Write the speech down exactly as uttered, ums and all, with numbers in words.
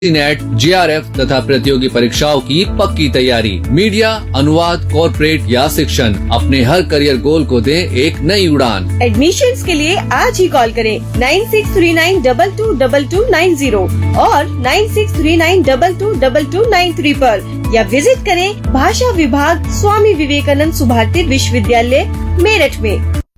Net, जे R F तथा प्रतियोगी परीक्षाओं की पक्की तैयारी। मीडिया, अनुवाद, कॉर्पोरेट या शिक्षण, अपने हर करियर गोल को दें एक नई उड़ान। एडमिशन्स के लिए आज ही कॉल करें nine six three nine double two double two nine zero और nine six three nine double two double two nine three पर या विजिट करें भाषा विभाग, स्वामी विवेकानंद सुभारती विश्वविद्यालय, मेरठ में।